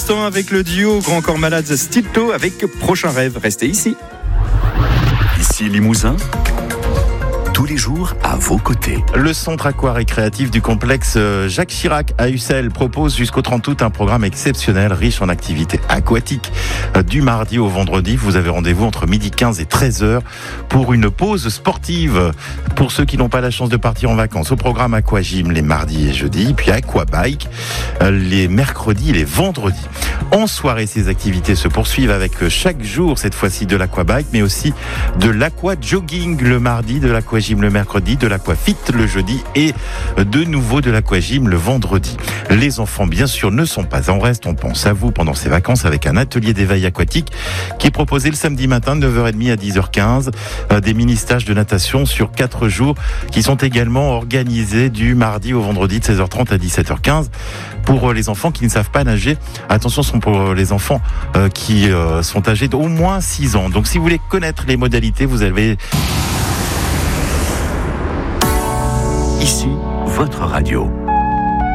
Avec le duo Grand Corps Malade Stilto avec Prochain Rêve. Restez ici. Ici Limousin. Tous les jours à vos côtés. Le centre aquarécréatif du complexe Jacques Chirac à Ussel propose jusqu'au 30 août un programme exceptionnel riche en activités aquatiques. Du mardi au vendredi, vous avez rendez-vous entre 12h15 et 13h pour une pause sportive. Pour ceux qui n'ont pas la chance de partir en vacances, au programme Aquagym les mardis et jeudis, puis Aquabike les mercredis et les vendredis. En soirée, ces activités se poursuivent avec chaque jour, cette fois-ci de l'aquabike, mais aussi de l'aquajogging le mardi, de l'aquagym le mercredi, de l'aquafit le jeudi et de nouveau de l'aquagym le vendredi. Les enfants, bien sûr, ne sont pas en reste. On pense à vous pendant ces vacances avec un atelier d'éveil aquatique qui est proposé le samedi matin de 9h30 à 10h15. Des mini-stages de natation sur 4 jours qui sont également organisés du mardi au vendredi de 16h30 à 17h15 pour les enfants qui ne savent pas nager. Attention, ce sont pour les enfants qui sont âgés d'au moins 6 ans. Donc si vous voulez connaître les modalités, vous avez... Ici, votre radio.